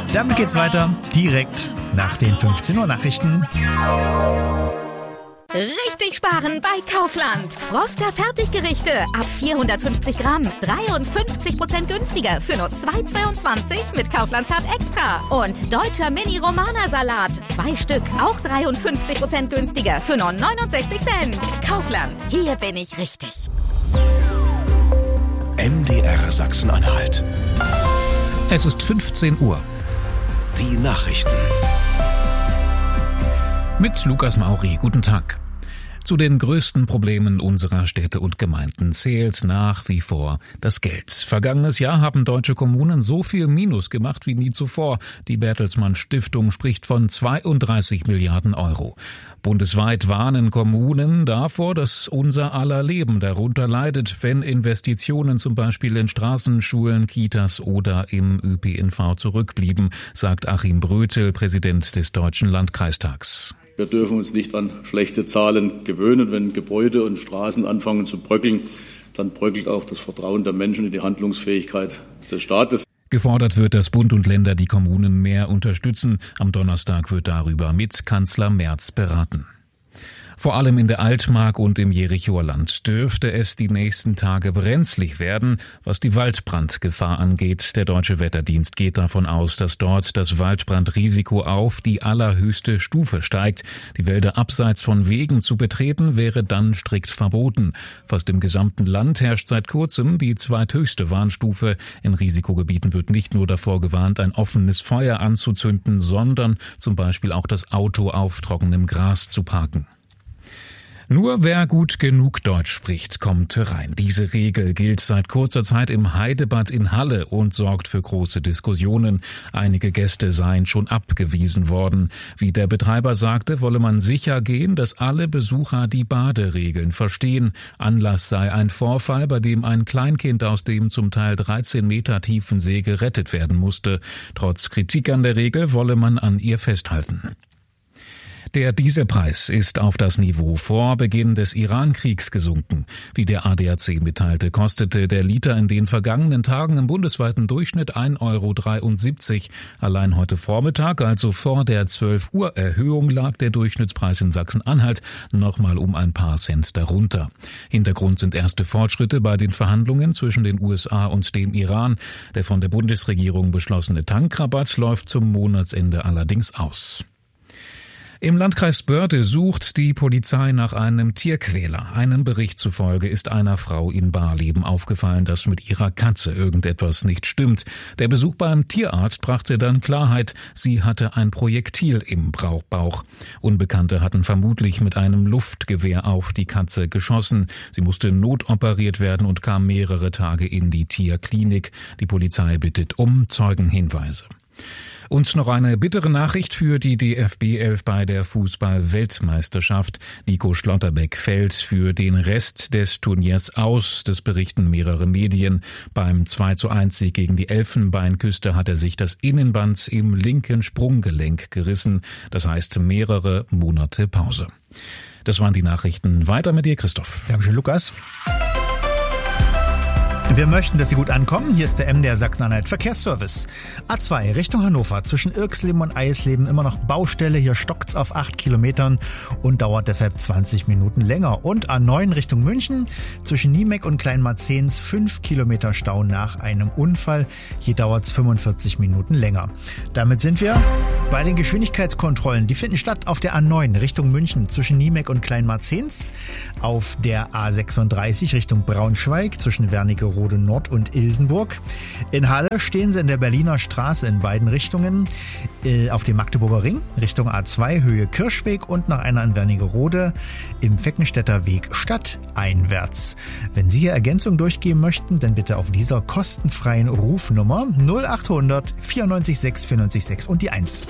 Damit geht's weiter, direkt nach den 15 Uhr Nachrichten. Richtig sparen bei Kaufland. Froster Fertiggerichte ab 450 Gramm. 53% günstiger für nur 2,22 mit Kaufland Card Extra. Und deutscher Mini-Romana-Salat. 2 Stück, auch 53% günstiger für nur 69 Cent. Kaufland, hier bin ich richtig. MDR Sachsen-Anhalt. Es ist 15 Uhr. Die Nachrichten. Mit Lukas Mauri, guten Tag. Zu den größten Problemen unserer Städte und Gemeinden zählt nach wie vor das Geld. Vergangenes Jahr haben deutsche Kommunen so viel Minus gemacht wie nie zuvor. Die Bertelsmann Stiftung spricht von 32 Milliarden Euro. Bundesweit warnen Kommunen davor, dass unser aller Leben darunter leidet, wenn Investitionen zum Beispiel in Straßen, Schulen, Kitas oder im ÖPNV zurückblieben, sagt Achim Brötel, Präsident des Deutschen Landkreistags. Wir dürfen uns nicht an schlechte Zahlen gewöhnen. Wenn Gebäude und Straßen anfangen zu bröckeln, dann bröckelt auch das Vertrauen der Menschen in die Handlungsfähigkeit des Staates. Gefordert wird, dass Bund und Länder die Kommunen mehr unterstützen. Am Donnerstag wird darüber mit Kanzler Merz beraten. Vor allem in der Altmark und im Jerichoer Land dürfte es die nächsten Tage brenzlig werden, was die Waldbrandgefahr angeht. Der Deutsche Wetterdienst geht davon aus, dass dort das Waldbrandrisiko auf die allerhöchste Stufe steigt. Die Wälder abseits von Wegen zu betreten wäre dann strikt verboten. Fast im gesamten Land herrscht seit kurzem die zweithöchste Warnstufe. In Risikogebieten wird nicht nur davor gewarnt, ein offenes Feuer anzuzünden, sondern zum Beispiel auch das Auto auf trockenem Gras zu parken. Nur wer gut genug Deutsch spricht, kommt rein. Diese Regel gilt seit kurzer Zeit im Heidebad in Halle und sorgt für große Diskussionen. Einige Gäste seien schon abgewiesen worden. Wie der Betreiber sagte, wolle man sicher gehen, dass alle Besucher die Baderegeln verstehen. Anlass sei ein Vorfall, bei dem ein Kleinkind aus dem zum Teil 13 Meter tiefen See gerettet werden musste. Trotz Kritik an der Regel wolle man an ihr festhalten. Der Dieselpreis ist auf das Niveau vor Beginn des Iran-Kriegs gesunken. Wie der ADAC mitteilte, kostete der Liter in den vergangenen Tagen im bundesweiten Durchschnitt 1,73 €. Allein heute Vormittag, also vor der 12 Uhr Erhöhung, lag der Durchschnittspreis in Sachsen-Anhalt nochmal um ein paar Cent darunter. Hintergrund sind erste Fortschritte bei den Verhandlungen zwischen den USA und dem Iran. Der von der Bundesregierung beschlossene Tankrabatt läuft zum Monatsende allerdings aus. Im Landkreis Börde sucht die Polizei nach einem Tierquäler. Einem Bericht zufolge ist einer Frau in Barleben aufgefallen, dass mit ihrer Katze irgendetwas nicht stimmt. Der Besuch beim Tierarzt brachte dann Klarheit. Sie hatte ein Projektil im Bauch. Unbekannte hatten vermutlich mit einem Luftgewehr auf die Katze geschossen. Sie musste notoperiert werden und kam mehrere Tage in die Tierklinik. Die Polizei bittet um Zeugenhinweise. Und noch eine bittere Nachricht für die DFB 11 bei der Fußball-Weltmeisterschaft. Nico Schlotterbeck fällt für den Rest des Turniers aus. Das berichten mehrere Medien. Beim 2:1-Sieg gegen die Elfenbeinküste hat er sich das Innenband im linken Sprunggelenk gerissen. Das heißt mehrere Monate Pause. Das waren die Nachrichten. Weiter mit dir, Christoph. Dankeschön, Lukas. Wir möchten, dass Sie gut ankommen. Hier ist der MDR Sachsen-Anhalt Verkehrsservice. A2 Richtung Hannover zwischen Irxleben und Eisleben immer noch Baustelle. Hier stockt's auf 8 Kilometern und dauert deshalb 20 Minuten länger. Und A9 Richtung München zwischen Niemeck und Kleinmarzens 5 Kilometer Stau nach einem Unfall. Hier dauert's 45 Minuten länger. Damit sind wir bei den Geschwindigkeitskontrollen. Die finden statt auf der A9 Richtung München zwischen Niemeck und Kleinmarzens. Auf der A36 Richtung Braunschweig zwischen Wernigerode Nord und Ilsenburg. In Halle stehen sie in der Berliner Straße in beiden Richtungen. Auf dem Magdeburger Ring Richtung A2 Höhe Kirschweg und nach einer in Wernigerode im Feckenstädter Weg stadteinwärts. Wenn Sie hier Ergänzung durchgeben möchten, dann bitte auf dieser kostenfreien Rufnummer 0800 94 6 94 6 und die 1.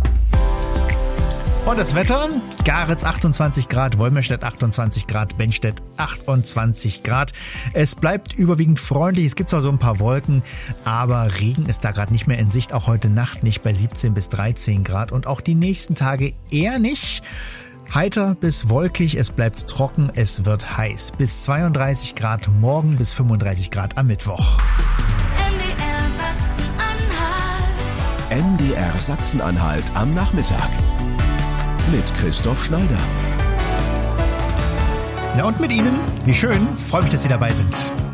Und das Wetter, Garitz 28 Grad, Wolmerstedt 28 Grad, Bennstedt 28 Grad. Es bleibt überwiegend freundlich, es gibt zwar so ein paar Wolken, aber Regen ist da gerade nicht mehr in Sicht, auch heute Nacht nicht bei 17 bis 13 Grad und auch die nächsten Tage eher nicht. Heiter bis wolkig, es bleibt trocken, es wird heiß. Bis 32 Grad morgen, bis 35 Grad am Mittwoch. MDR Sachsen-Anhalt am Nachmittag mit Christoph Schneider. Ja, und mit Ihnen. Wie schön. Freue mich, dass Sie dabei sind.